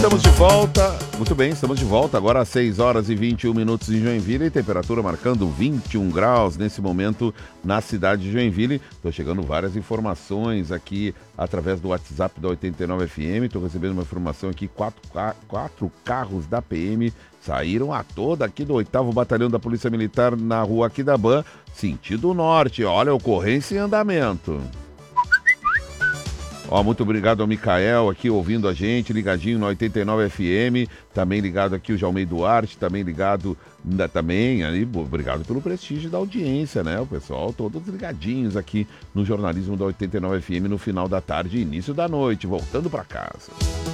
estamos de volta. Muito bem, estamos de volta agora às 6 horas e 21 minutos em Joinville e temperatura marcando 21 graus nesse momento na cidade de Joinville. Estou chegando várias informações aqui através do WhatsApp da 89 FM. Estou recebendo uma informação aqui, quatro carros da PM saíram a toda aqui do 8º Batalhão da Polícia Militar na rua Aquidabã, sentido norte. Olha, ocorrência em andamento. Muito obrigado ao Micael aqui ouvindo a gente, ligadinho no 89 FM, também ligado aqui o Jaumei Duarte, também ligado, obrigado pelo prestígio da audiência, né? O pessoal todos ligadinhos aqui no jornalismo da 89 FM no final da tarde e início da noite, voltando para casa.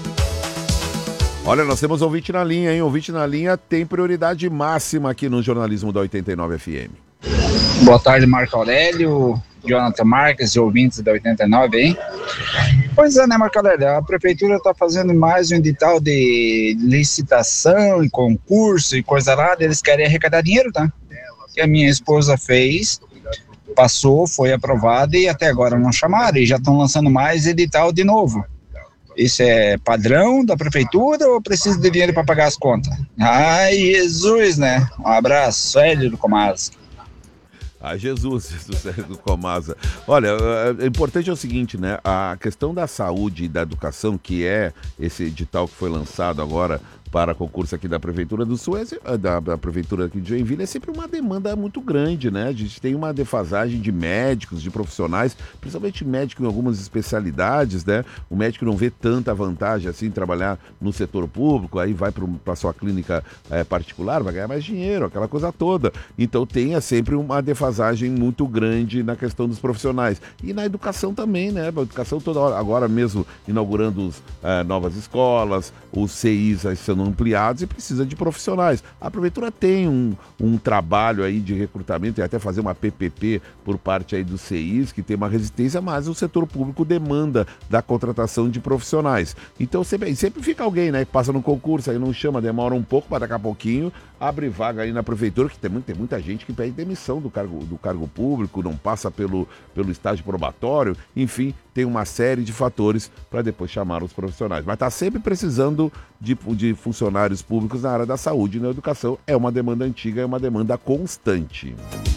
Olha, nós temos ouvinte na linha, hein? Ouvinte na linha tem prioridade máxima aqui no jornalismo da 89 FM. Boa tarde, Marco Aurélio, Jonathan Marques e ouvintes da 89, hein? Pois é, né, Marco Aurélio? A prefeitura está fazendo mais um edital de licitação e concurso e coisa lá, eles querem arrecadar dinheiro, tá? Que a minha esposa fez, passou, foi aprovada e até agora não chamaram e já estão lançando mais edital de novo. Isso é padrão da prefeitura ou precisa de dinheiro para pagar as contas? Ai, Jesus, né? Um abraço, Hélio do Comasa. Ai, Jesus do Comasa. Olha, o importante é o seguinte, né? A questão da saúde e da educação, que é esse edital que foi lançado agora para concurso aqui da Prefeitura do Sul, da Prefeitura aqui de Joinville, é sempre uma demanda muito grande, né? A gente tem uma defasagem de médicos, de profissionais, principalmente médicos em algumas especialidades, né? O médico não vê tanta vantagem assim em trabalhar no setor público, aí vai para sua clínica particular, vai ganhar mais dinheiro, aquela coisa toda. Então tem sempre uma defasagem muito grande na questão dos profissionais. E na educação também, né? A educação toda hora, agora mesmo inaugurando novas escolas, os CIs sendo ampliados e precisa de profissionais. A Prefeitura tem um trabalho aí de recrutamento e até fazer uma PPP por parte aí dos CIs, que tem uma resistência, mas o setor público demanda da contratação de profissionais. Então sempre fica alguém, né, que passa no concurso, aí não chama, demora um pouco, para daqui a pouquinho abre vaga aí na Prefeitura, que tem muita gente que pede demissão do cargo público, não passa pelo estágio probatório, enfim, tem uma série de fatores para depois chamar os profissionais. Mas está sempre precisando de funcionários públicos na área da saúde e na educação. É uma demanda antiga, é uma demanda constante.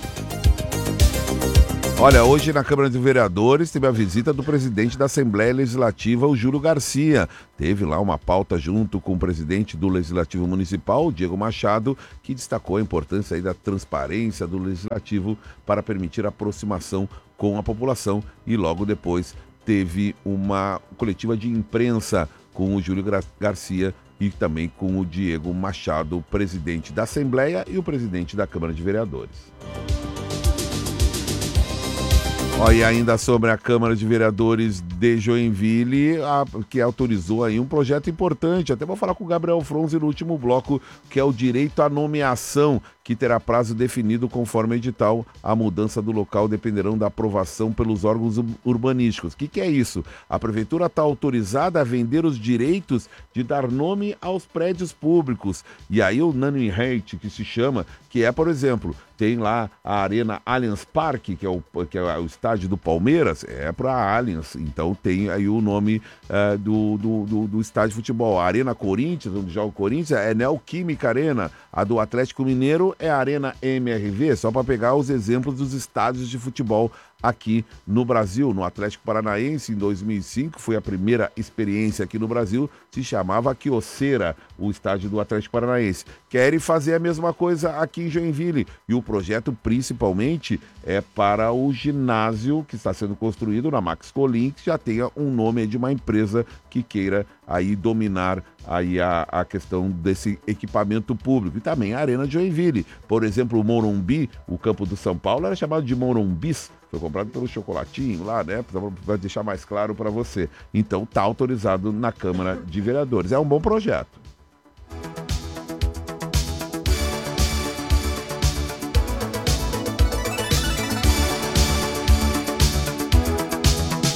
Olha, hoje na Câmara de Vereadores teve a visita do presidente da Assembleia Legislativa, o Júlio Garcia. Teve lá uma pauta junto com o presidente do Legislativo Municipal, o Diego Machado, que destacou a importância aí da transparência do Legislativo para permitir a aproximação com a população. E logo depois teve uma coletiva de imprensa com o Júlio Garcia e também com o Diego Machado, presidente da Assembleia e o presidente da Câmara de Vereadores. E ainda sobre a Câmara de Vereadores de Joinville, que autorizou aí um projeto importante, até vou falar com o Gabriel Fronzi no último bloco, que é o direito à nomeação, que terá prazo definido conforme edital. A mudança do local dependerão da aprovação pelos órgãos urbanísticos. O que é isso? A Prefeitura está autorizada a vender os direitos de dar nome aos prédios públicos. E aí o Naming Right, que se chama, que é, por exemplo, tem lá a Arena Allianz Parque, que é o estádio do Palmeiras, é para Allianz. Então tem aí o nome do estádio de futebol. A Arena Corinthians, onde joga o Corinthians, é Neoquímica Arena. A do Atlético Mineiro é a Arena MRV, só para pegar os exemplos dos estádios de futebol aqui no Brasil. No Atlético Paranaense, em 2005, foi a primeira experiência aqui no Brasil, se chamava Quioceira, o estádio do Atlético Paranaense. Querem fazer a mesma coisa aqui em Joinville, e o projeto principalmente é para o ginásio que está sendo construído na Max Colim, que já tenha um nome de uma empresa que queira aí dominar aí a questão desse equipamento público. E também a Arena de Joinville. Por exemplo, o Morumbi, o campo do São Paulo, era chamado de Morumbis, foi comprado pelo Chocolatinho lá, né? Para deixar mais claro para você. Então está autorizado na Câmara de Vereadores. É um bom projeto.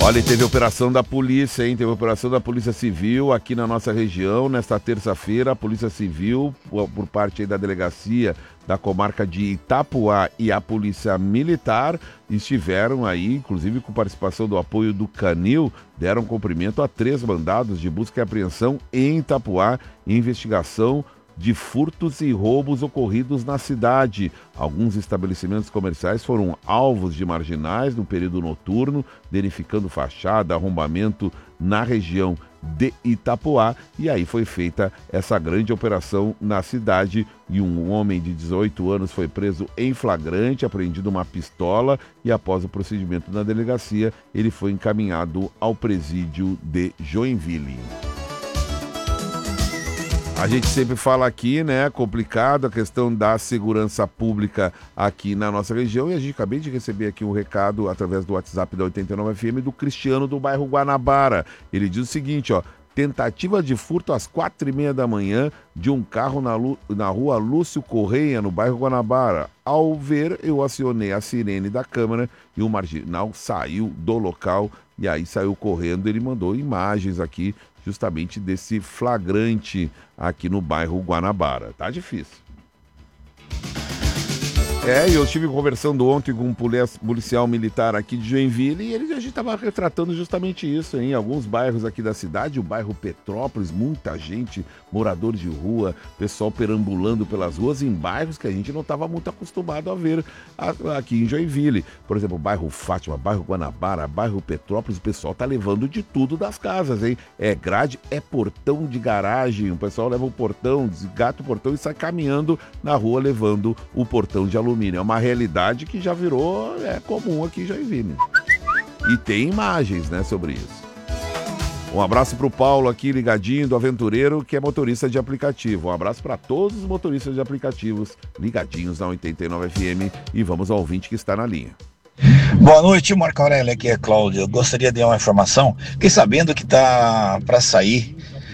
Olha, teve operação da polícia, hein? Teve operação da Polícia Civil aqui na nossa região. Nesta terça-feira, a Polícia Civil, por parte aí da delegacia da comarca de Itapuá e a Polícia Militar, estiveram aí, inclusive com participação do apoio do Canil, deram cumprimento a 3 mandados de busca e apreensão em Itapuá, investigação de furtos e roubos ocorridos na cidade. Alguns estabelecimentos comerciais foram alvos de marginais no período noturno, danificando fachada, arrombamento na região de Itapuá, e aí foi feita essa grande operação na cidade e um homem de 18 anos foi preso em flagrante, apreendido uma pistola e após o procedimento na delegacia, ele foi encaminhado ao presídio de Joinville. A gente sempre fala aqui, né, complicado a questão da segurança pública aqui na nossa região, e a gente acabei de receber aqui um recado através do WhatsApp da 89 FM do Cristiano do bairro Guanabara. Ele diz o seguinte, ó: tentativa de furto às 4h30 da manhã de um carro na rua Lúcio Correia, no bairro Guanabara. Ao ver, eu acionei a sirene da câmara e o marginal saiu do local e aí saiu correndo. Ele mandou imagens aqui justamente desse flagrante aqui no bairro Guanabara. Tá difícil. E eu estive conversando ontem com um policial militar aqui de Joinville e a gente estava retratando justamente isso, em alguns bairros aqui da cidade, o bairro Petrópolis, muita gente, moradores de rua, pessoal perambulando pelas ruas em bairros que a gente não estava muito acostumado a ver aqui em Joinville. Por exemplo, o bairro Fátima, bairro Guanabara, bairro Petrópolis, o pessoal tá levando de tudo das casas, hein? É grade, é portão de garagem, o pessoal leva o portão, desgata o portão e sai caminhando na rua levando o portão de alumínio. É uma realidade que já virou comum aqui em Joinville. E tem imagens, né, sobre isso. Um abraço para o Paulo aqui, ligadinho, do Aventureiro, que é motorista de aplicativo. Um abraço para todos os motoristas de aplicativos ligadinhos na 89 FM. E vamos ao ouvinte que está na linha. Boa noite, Marco Aurélio, aqui é Cláudio. Eu gostaria de dar uma informação. Fiquei sabendo que está para sair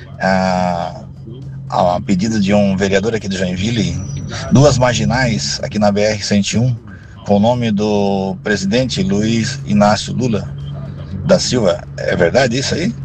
a pedido de um vereador aqui de Joinville, 2 marginais aqui na BR-101, com o nome do presidente Luiz Inácio Lula da Silva. É verdade isso aí?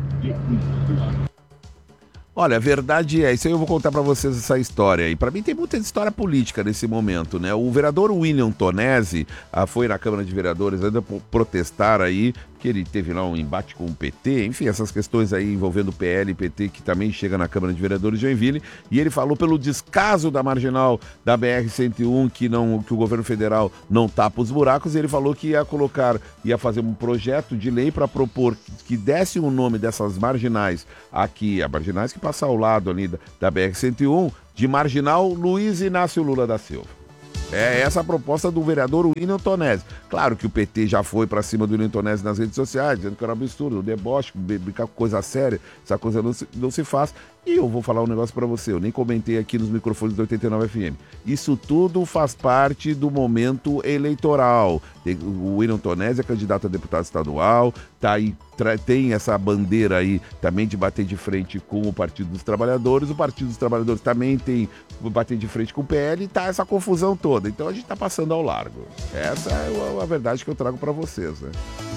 Olha, a verdade é, isso aí eu vou contar para vocês essa história aí. Para mim tem muita história política nesse momento, né? O vereador William Tonesi foi na Câmara de Vereadores ainda protestar aí, que ele teve lá um embate com o PT, enfim, essas questões aí envolvendo o PL e PT, que também chega na Câmara de Vereadores de Joinville, e ele falou pelo descaso da marginal da BR-101, que o governo federal não tapa os buracos, e ele falou que ia fazer um projeto de lei para propor que desse o nome dessas marginais aqui, as marginais que passam ao lado ali da BR-101, de marginal Luiz Inácio Lula da Silva. É essa a proposta do vereador William Tonesi. Claro que o PT já foi pra cima do William Tonesi nas redes sociais, dizendo que era um absurdo, um deboche, brincar com coisa séria, essa coisa não se faz. E eu vou falar um negócio pra você, eu nem comentei aqui nos microfones do 89 FM. Isso tudo faz parte do momento eleitoral. O William Tonesi é candidato a deputado estadual, tá aí, tem essa bandeira aí também de bater de frente com o Partido dos Trabalhadores. O Partido dos Trabalhadores também tem bater de frente com o PL e tá essa confusão toda. Então a gente tá passando ao largo. Essa é a verdade que eu trago pra vocês, né?